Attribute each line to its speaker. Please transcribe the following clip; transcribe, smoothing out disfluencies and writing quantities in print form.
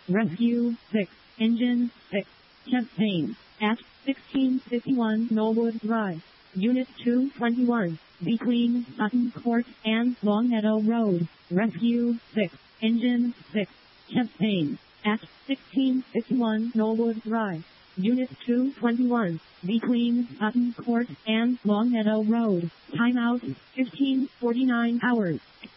Speaker 1: Rescue 6, Engine 6, Champaign, at 1651 Knollwood Drive, Unit 221, between Sutton Court and Longmeadow Road. Rescue 6, Engine 6, Champaign, at 1651 Knollwood Drive, Unit 221, between Sutton Court and Longmeadow Road. Timeout 15:49 hours.